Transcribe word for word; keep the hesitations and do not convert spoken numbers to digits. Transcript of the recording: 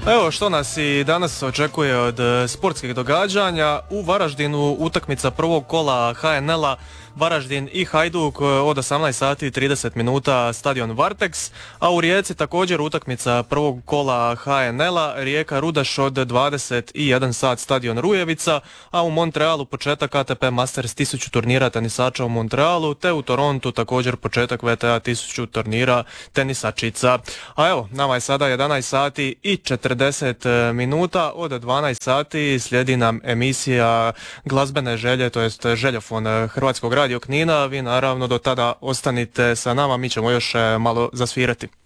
Evo što nas i danas očekuje od sportskih događanja. U Varaždinu utakmica prvog kola ha en el-a Varaždin i Hajduk od osamnaest sati i trideset minuta stadion Varteks, a u Rijeci također utakmica prvog kola ha en el-a Rijeka Rudaš od dvadeset jedan sat stadion Rujevica, a u Montrealu početak a te pe Masters tisuću turnira tenisača u Montrealu, te u Torontu također početak ve te a tisuću turnira tenisačica. A evo, nama je sada jedanaest sati i četrdeset minuta, od dvanaest sati slijedi nam emisija Glazbene želje, to jest željofon Hrvatskog Radio Knina. Vi naravno do tada ostanite sa nama, mi ćemo još malo zasvirati.